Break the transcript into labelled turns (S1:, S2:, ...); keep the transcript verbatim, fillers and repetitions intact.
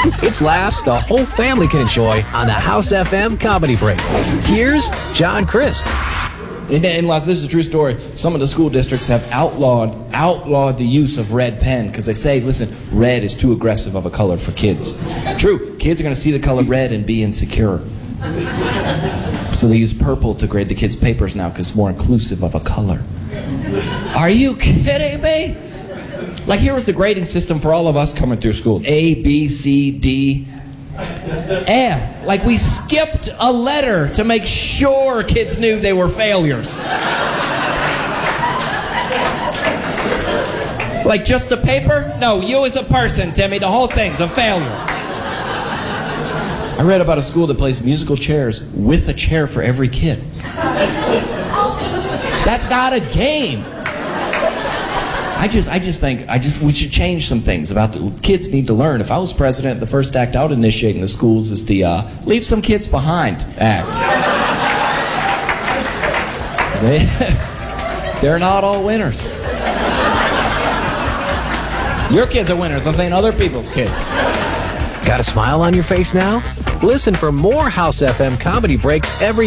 S1: It's laughs the whole family can enjoy on the House F M Comedy Break. Here's John Crist.
S2: In, in Las, this is a true story. Some of the school districts have outlawed outlawed the use of red pen because they say, listen, red is too aggressive of a color for kids. True, kids are going to see the color red and be insecure. So they use purple to grade the kids' papers now because it's more inclusive of a color. Are you kidding me? Like, here was the grading system for all of us coming through school. A, B, C, D, F. Like, we skipped a letter to make sure kids knew they were failures. Like, just the paper? No, you as a person, Timmy. The whole thing's a failure. I read about a school that placed musical chairs with a chair for every kid. That's not a game. I just, I just think, I just, we should change some things about the kids need to learn. If I was president, the first act I would initiate in the schools is the uh, leave some kids behind act. They, they're not all winners. Your kids are winners. I'm saying other people's kids.
S1: Got a smile on your face now? Listen for more House F M Comedy Breaks every